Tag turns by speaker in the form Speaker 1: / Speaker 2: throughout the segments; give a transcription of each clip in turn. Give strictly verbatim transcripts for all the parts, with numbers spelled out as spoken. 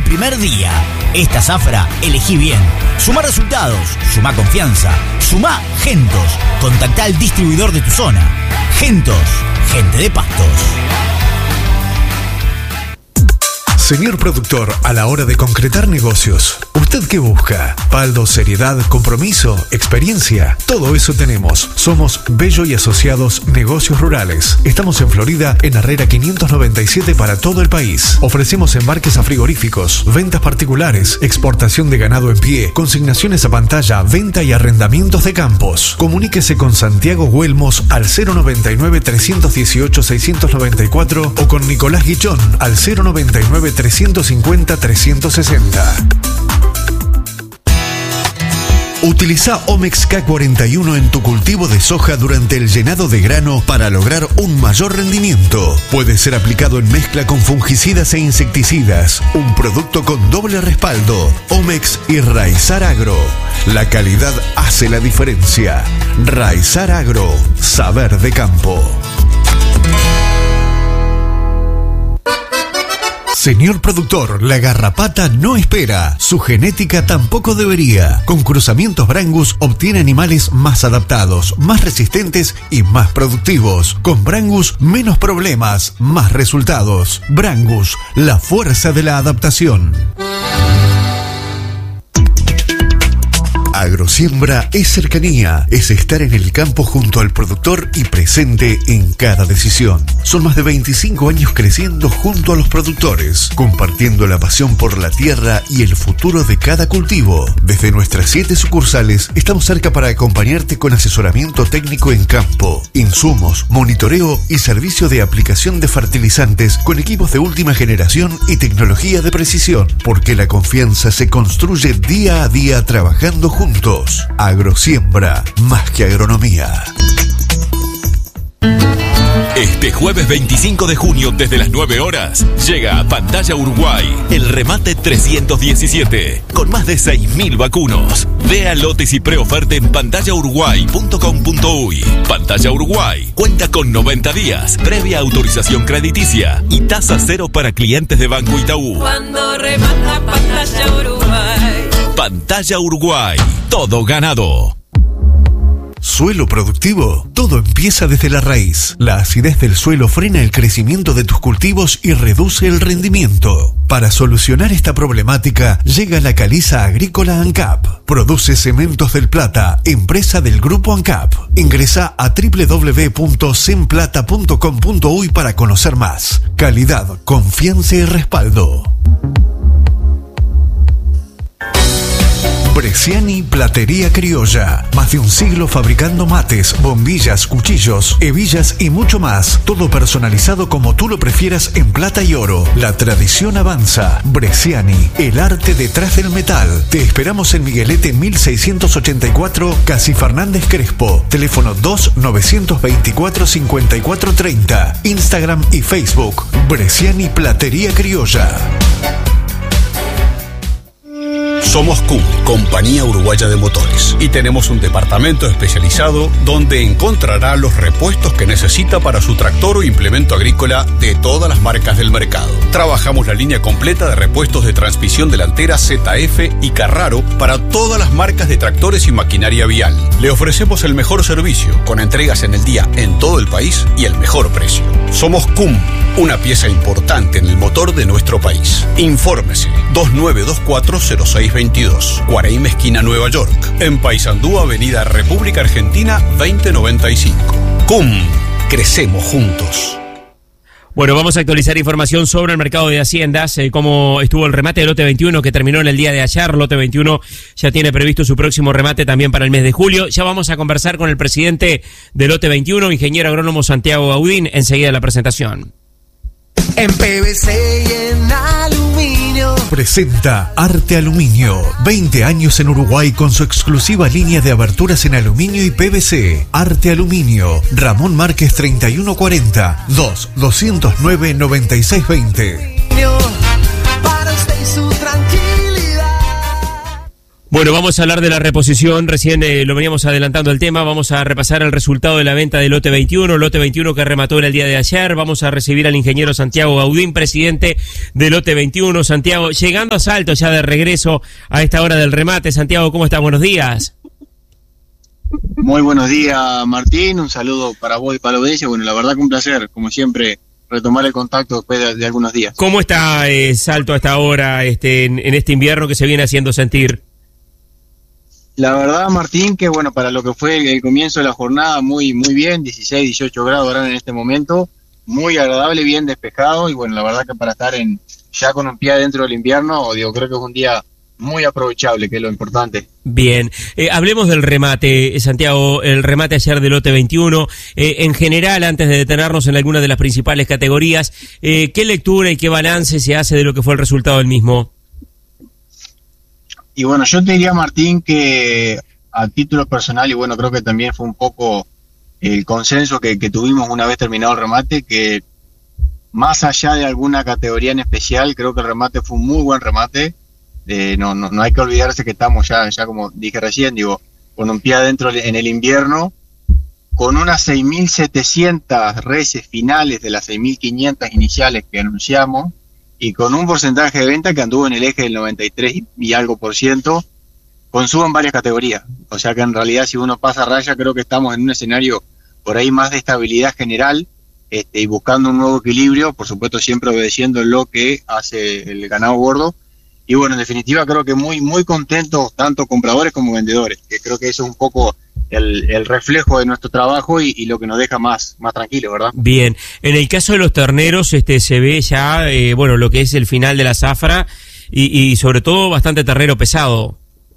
Speaker 1: primer día. Esta zafra, elegí bien. Sumá resultados, sumá confianza, sumá Gentos. Contactá al distribuidor de tu zona. Gentos, gente de Pastos.
Speaker 2: Señor productor, a la hora de concretar negocios, ¿usted qué busca? Paldo, seriedad, compromiso, experiencia. Todo eso tenemos. Somos Bello y Asociados Negocios Rurales. Estamos en Florida, en Herrera quinientos noventa y siete para todo el país. Ofrecemos embarques a frigoríficos, ventas particulares, exportación de ganado en pie, consignaciones a pantalla, venta y arrendamientos de campos. Comuníquese con Santiago Huelmos al cero noventa y nueve, trescientos dieciocho, seiscientos noventa y cuatro o con Nicolás Guichón al cero noventa y nueve, trescientos cincuenta, trescientos sesenta. Utiliza Omex K cuarenta y uno en tu cultivo de soja durante el llenado de grano para lograr un mayor rendimiento. Puede ser aplicado en mezcla con fungicidas e insecticidas. Un producto con doble respaldo. Omex y Raizar Agro. La calidad hace la diferencia. Raizar Agro. Saber de campo. Señor productor, la garrapata no espera. Su genética tampoco debería. Con cruzamientos Brangus obtiene animales más adaptados, más resistentes y más productivos. Con Brangus, menos problemas, más resultados. Brangus, la fuerza de la adaptación. Agrosiembra es cercanía, es estar en el campo junto al productor y presente en cada decisión. Son más de veinticinco años creciendo junto a los productores, compartiendo la pasión por la tierra y el futuro de cada cultivo. Desde nuestras siete sucursales, estamos cerca para acompañarte con asesoramiento técnico en campo, insumos, monitoreo y servicio de aplicación de fertilizantes con equipos de última generación y tecnología de precisión, porque la confianza se construye día a día trabajando juntos. Agrosiembra, más que agronomía.
Speaker 3: Este jueves veinticinco de junio desde las nueve horas llega a Pantalla Uruguay el remate trescientos diecisiete con más de seis mil vacunos. Vea lotes y preoferta en pantalla uruguay punto com punto uy. Pantalla Uruguay cuenta con noventa días, previa autorización crediticia y tasa cero para clientes de Banco Itaú. Cuando remata Pantalla Uruguay. Pantalla Uruguay, todo ganado.
Speaker 2: ¿Suelo productivo? Todo empieza desde la raíz. La acidez del suelo frena el crecimiento de tus cultivos y reduce el rendimiento. Para solucionar esta problemática, llega la Caliza Agrícola ANCAP. Produce Cementos del Plata, empresa del Grupo ANCAP. Ingresa a doble u doble u doble u punto semplata punto com punto uy para conocer más. Calidad, confianza y respaldo. Bresciani Platería Criolla. Más de un siglo fabricando mates, bombillas, cuchillos, hebillas y mucho más. Todo personalizado como tú lo prefieras en plata y oro. La tradición avanza. Bresciani, el arte detrás del metal. Te esperamos en Miguelete mil seiscientos ochenta y cuatro, Casi Fernández Crespo. Teléfono dos nueve dos cuatro, cinco cuatro tres cero. Instagram y Facebook. Bresciani Platería Criolla.
Speaker 4: Somos Q, Compañía Uruguaya de Motores, y tenemos un departamento especializado donde encontrará los repuestos que necesita para su tractor o implemento agrícola de todas las marcas del mercado. Trabajamos la línea completa de repuestos de transmisión delantera Z F y Carraro para todas las marcas de tractores y maquinaria vial. Le ofrecemos el mejor servicio, con entregas en el día en todo el país y el mejor precio. Somos C U M, una pieza importante en el motor de nuestro país. Infórmese dos nueve dos cuatro cero seis veintidós, Guaraíma esquina Nueva York, en Paysandú, Avenida República Argentina veinte noventa y cinco. C U M, crecemos juntos.
Speaker 5: Bueno, vamos a actualizar información sobre el mercado de haciendas, eh, cómo estuvo el remate de lote veintiuno que terminó en el día de ayer. Lote veintiuno ya tiene previsto su próximo remate también para el mes de julio. Ya vamos a conversar con el presidente de lote veintiuno, ingeniero agrónomo Santiago Gaudín, enseguida de la presentación.
Speaker 6: En P V C y en aluminio.
Speaker 2: Presenta Arte Aluminio. veinte años en Uruguay con su exclusiva línea de aberturas en aluminio y P V C. Arte Aluminio. Ramón Márquez treinta y uno cuarenta, dos doscientos nueve noventa y seis veinte.
Speaker 6: Para usted y su tranquilidad.
Speaker 5: Bueno, vamos a hablar de la reposición, recién eh, lo veníamos adelantando el tema, vamos a repasar el resultado de la venta del lote veintiuno, lote veintiuno que remató en el día de ayer, vamos a recibir al ingeniero Santiago Gaudín, presidente del lote veintiuno. Santiago, llegando a Salto ya de regreso a esta hora del remate. Santiago, ¿cómo estás? Buenos días.
Speaker 7: Muy buenos días, Martín, un saludo para vos y para la audiencia. Bueno, la verdad que un placer, como siempre, retomar el contacto después de, de algunos días.
Speaker 5: ¿Cómo está eh, Salto a esta hora, este, en, en este invierno que se viene haciendo sentir?
Speaker 7: La verdad, Martín, que bueno, para lo que fue el, el comienzo de la jornada, muy muy bien, dieciséis, dieciocho grados ahora en este momento, muy agradable, bien despejado, y bueno, la verdad que para estar en ya con un pie dentro del invierno, digo, creo que es un día muy aprovechable, que es lo importante.
Speaker 5: Bien, eh, hablemos del remate, Santiago, el remate ayer del lote veintiuno, eh, en general, antes de detenernos en alguna de las principales categorías, eh, ¿qué lectura y qué balance se hace de lo que fue el resultado del mismo?
Speaker 7: Y bueno, yo te diría, Martín, que a título personal, y bueno, creo que también fue un poco el consenso que, que tuvimos una vez terminado el remate, que más allá de alguna categoría en especial, creo que el remate fue un muy buen remate. Eh, no, no, no hay que olvidarse que estamos ya, ya como dije recién, digo, con un pie adentro en el invierno, con unas seis mil setecientas reses finales de las seis mil quinientas iniciales que anunciamos, y con un porcentaje de venta que anduvo en el eje del noventa y tres y algo por ciento, con suba en varias categorías. O sea que en realidad, si uno pasa raya, creo que estamos en un escenario por ahí más de estabilidad general, este, y buscando un nuevo equilibrio, por supuesto siempre obedeciendo lo que hace el ganado gordo. Y bueno, en definitiva creo que muy muy contentos tanto compradores como vendedores, que creo que eso es un poco el, el reflejo de nuestro trabajo y, y lo que nos deja más, más tranquilos, ¿verdad?
Speaker 5: Bien, en el caso de los terneros este se ve ya, eh, bueno, lo que es el final de la zafra y, y sobre todo bastante ternero pesado.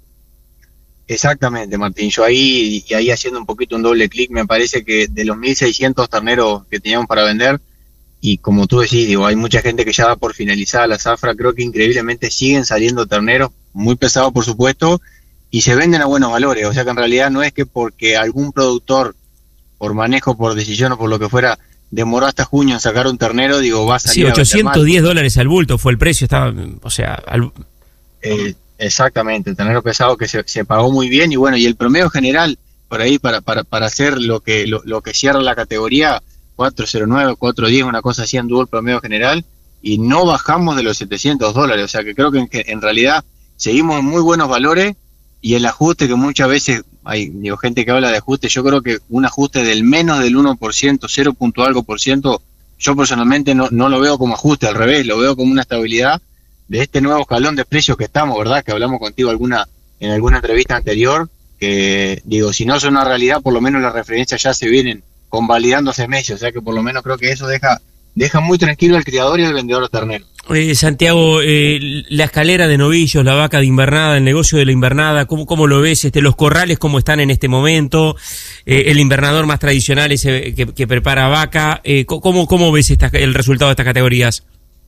Speaker 7: Exactamente, Martín, yo ahí, y ahí haciendo un poquito un doble clic, me parece que de los mil seiscientos terneros que teníamos para vender, y como tú decís, digo, hay mucha gente que ya va por finalizada la zafra, creo que increíblemente siguen saliendo terneros, muy pesados por supuesto, y se venden a buenos valores, o sea que en realidad no es que porque algún productor, por manejo, por decisión o por lo que fuera, demoró hasta junio en sacar un ternero, digo, va a salir.
Speaker 5: Sí, ochocientos diez dólares al bulto fue el precio, estaba, o sea... Al...
Speaker 7: Eh, exactamente, el ternero pesado que se, se pagó muy bien, y bueno, y el promedio general, por ahí, para para para hacer lo que lo, lo que cierra la categoría, cuatro cero nueve, cuatro diez, una cosa así anduvo el promedio general, y no bajamos de los setecientos dólares, o sea que creo que en, en realidad seguimos en muy buenos valores, y el ajuste que muchas veces hay, digo, gente que habla de ajuste, yo creo que un ajuste del menos del uno por ciento, cero punto algo por ciento, yo personalmente no, no lo veo como ajuste, al revés, lo veo como una estabilidad de este nuevo escalón de precios que estamos, ¿verdad? Que hablamos contigo alguna en alguna entrevista anterior, que digo, si no son una realidad, por lo menos las referencias ya se vienen convalidando hace meses, o sea que por lo menos creo que eso deja deja muy tranquilo al criador y al vendedor de ternero.
Speaker 5: Eh, Santiago, eh, la escalera de novillos, la vaca de invernada, el negocio de la invernada, ¿cómo, cómo lo ves? Este, los corrales, ¿cómo están en este momento? Eh, el invernador más tradicional, ese que, que prepara vaca, eh, ¿cómo, cómo ves esta, el resultado de estas categorías?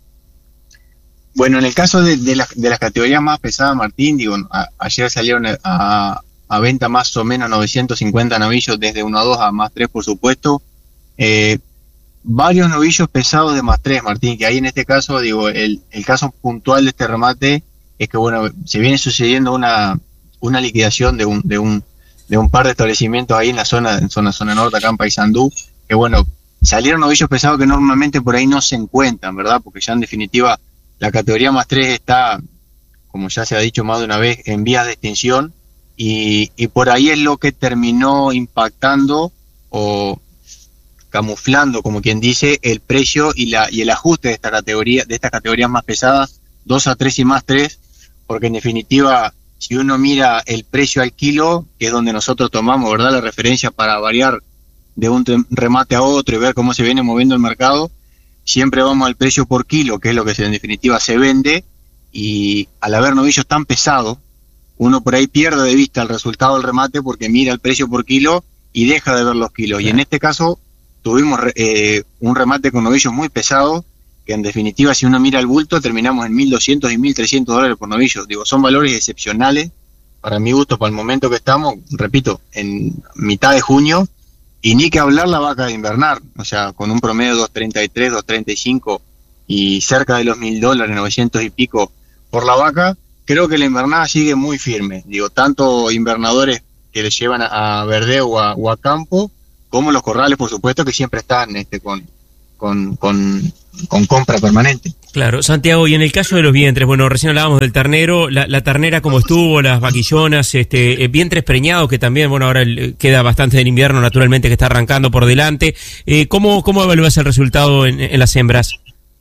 Speaker 7: Bueno, en el caso de, de, la, de las categorías más pesadas, Martín, digo, a, ayer salieron a, a venta más o menos novecientos cincuenta novillos, desde uno a dos a más tres, por supuesto. Eh, varios novillos pesados de más tres, Martín, que ahí en este caso, digo, el, el caso puntual de este remate es que, bueno, se viene sucediendo una, una liquidación de un, de un, de un par de establecimientos ahí en la zona, en zona, zona norte, acá en Paysandú, que bueno, salieron novillos pesados que normalmente por ahí no se encuentran, ¿verdad? Porque ya en definitiva la categoría más tres está, como ya se ha dicho más de una vez, en vías de extinción, y, y por ahí es lo que terminó impactando o camuflando, como quien dice, el precio y la y el ajuste de esta categoría, de estas categorías más pesadas, dos a tres y más tres, porque en definitiva, si uno mira el precio al kilo, que es donde nosotros tomamos, ¿verdad?, la referencia para variar de un remate a otro y ver cómo se viene moviendo el mercado, siempre vamos al precio por kilo, que es lo que se, en definitiva se vende, y al haber novillos tan pesados, uno por ahí pierde de vista el resultado del remate porque mira el precio por kilo y deja de ver los kilos. Y en este caso tuvimos eh, un remate con novillos muy pesados, que en definitiva si uno mira el bulto terminamos en mil doscientos y mil trescientos dólares por novillo. Digo, son valores excepcionales para mi gusto, para el momento que estamos, repito, en mitad de junio. Y ni que hablar la vaca de invernar, o sea, con un promedio de dos treinta y tres, dos treinta y cinco y cerca de los mil dólares, novecientos y pico por la vaca, creo que la invernada sigue muy firme. Digo, tanto invernadores que le llevan a, a verdeo o a, o a campo, como los corrales, por supuesto, que siempre están este, con, con, con, con compra permanente.
Speaker 5: Claro, Santiago, y en el caso de los vientres, bueno, recién hablábamos del ternero, la, la ternera cómo estuvo, las vaquillonas, este, vientres preñados, que también, bueno, ahora el, queda bastante del invierno, naturalmente, que está arrancando por delante. Eh, ¿cómo, ¿Cómo evalúas el resultado en, en las hembras?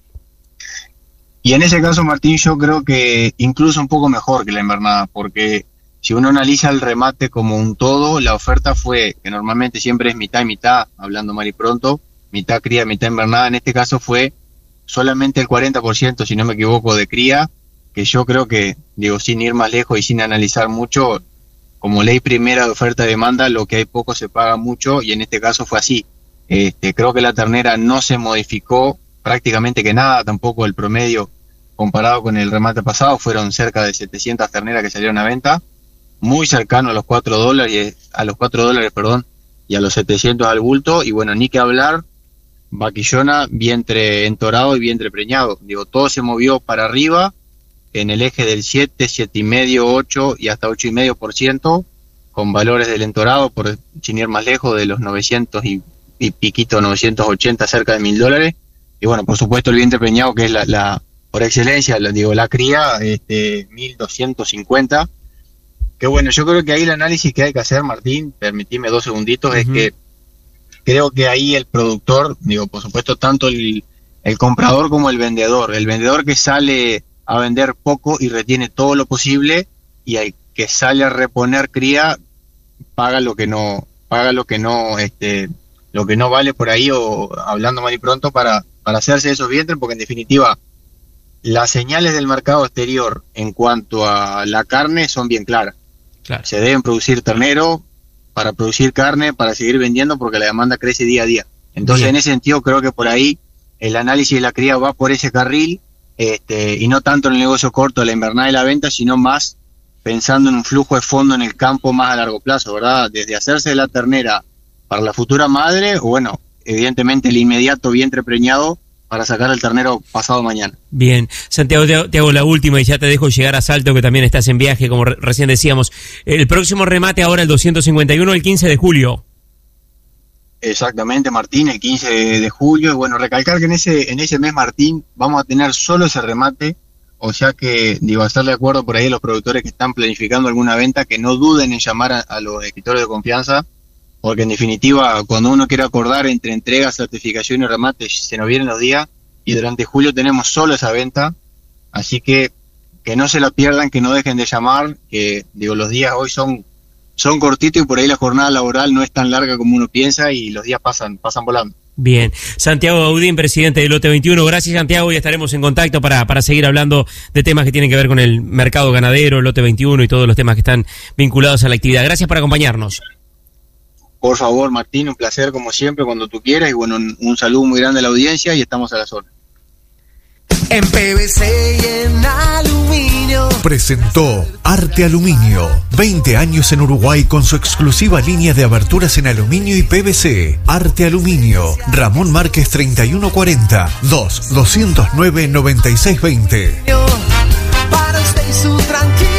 Speaker 7: Y en ese caso, Martín, yo creo que incluso un poco mejor que la invernada, porque si uno analiza el remate como un todo, la oferta fue, que normalmente siempre es mitad y mitad, hablando mal y pronto, mitad cría, mitad invernada, en este caso fue solamente el cuarenta por ciento, si no me equivoco, de cría, que yo creo que, digo, sin ir más lejos y sin analizar mucho, como ley primera de oferta y demanda, lo que hay poco se paga mucho, y en este caso fue así. Este, creo que la ternera no se modificó prácticamente que nada, tampoco el promedio comparado con el remate pasado, fueron cerca de setecientas terneras que salieron a venta, muy cercano a los cuatro dólares, a los cuatro dólares, perdón, y a los setecientos al bulto, y bueno, ni que hablar, vaquillona, vientre entorado y vientre preñado. Digo, todo se movió para arriba en el eje del siete, siete y medio, ocho y hasta ocho y medio por ciento, con valores del entorado, por sin ir más lejos, de los novecientos y, y piquito, novecientos ochenta, cerca de mil dólares. Y bueno, por supuesto el vientre preñado, que es la, la por excelencia, la, digo, la cría, este, mil doscientos cincuenta. Que bueno, yo creo que ahí el análisis que hay que hacer, Martín, permitime dos segunditos, uh-huh. es que creo que ahí el productor, digo, por supuesto, tanto el, el comprador como el vendedor. El vendedor que sale a vender poco y retiene todo lo posible, y el que sale a reponer cría paga lo que no, paga lo que no, este, lo que no vale por ahí, o hablando mal y pronto, para, para hacerse esos vientres, porque en definitiva las señales del mercado exterior en cuanto a la carne son bien claras. Claro. Se deben producir ternero para producir carne, para seguir vendiendo, porque la demanda crece día a día. Entonces, bien, en ese sentido, creo que por ahí el análisis de la cría va por ese carril, este, y no tanto en el negocio corto de la invernada y la venta, sino más pensando en un flujo de fondo en el campo más a largo plazo, ¿verdad? Desde hacerse de la ternera para la futura madre, o bueno, evidentemente el inmediato vientre preñado para sacar el ternero pasado mañana.
Speaker 5: Bien, Santiago, te hago, te hago la última y ya te dejo llegar a Salto, que también estás en viaje, como re- recién decíamos. El próximo remate ahora, el doscientos cincuenta y uno, el quince de julio.
Speaker 7: Exactamente, Martín, el quince de julio. Y bueno, recalcar que en ese en ese mes, Martín, vamos a tener solo ese remate, o sea que, digo, hacerle acuerdo por ahí a los productores que están planificando alguna venta, que no duden en llamar a, a los escritores de confianza, porque en definitiva, cuando uno quiere acordar entre entrega, certificación y remate, se nos vienen los días, y durante julio tenemos solo esa venta, así que que no se la pierdan, que no dejen de llamar, que, digo, los días hoy son son cortitos y por ahí la jornada laboral no es tan larga como uno piensa, y los días pasan pasan volando.
Speaker 5: Bien, Santiago Gaudín, presidente del Lote veintiuno, gracias, Santiago, y estaremos en contacto para, para seguir hablando de temas que tienen que ver con el mercado ganadero, el Lote veintiuno y todos los temas que están vinculados a la actividad. Gracias por acompañarnos.
Speaker 7: Por favor, Martín, un placer como siempre, cuando tú quieras, y bueno, un, un saludo muy grande a la audiencia, y estamos a las órdenes.
Speaker 6: En P V C y en aluminio.
Speaker 2: Presentó Arte Aluminio. veinte años en Uruguay con su exclusiva línea de aberturas en aluminio y P V C. Arte Aluminio. Ramón Márquez treinta y uno cuarenta, dos doscientos nueve noventa y seis veinte.
Speaker 6: Para usted y su tranquilidad.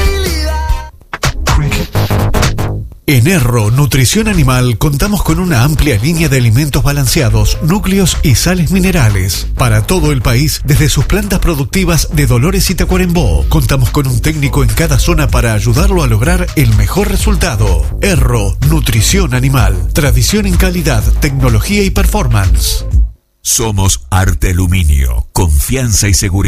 Speaker 2: En Erro Nutrición Animal contamos con una amplia línea de alimentos balanceados, núcleos y sales minerales. Para todo el país, desde sus plantas productivas de Dolores y Tacuarembó, contamos con un técnico en cada zona para ayudarlo a lograr el mejor resultado. Erro Nutrición Animal. Tradición en calidad, tecnología y performance.
Speaker 3: Somos Arte Aluminio. Confianza y seguridad.